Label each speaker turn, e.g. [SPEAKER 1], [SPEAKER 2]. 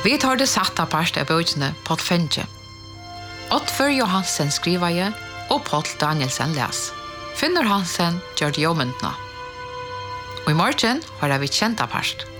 [SPEAKER 1] Vi tar det satta part av bøkene Paul Fenje. Oddfør Johansen skriver jeg, og Paul Danielsen les. Finnur Hansen gjør det jobbentene. Og i morgen har vi kjent part.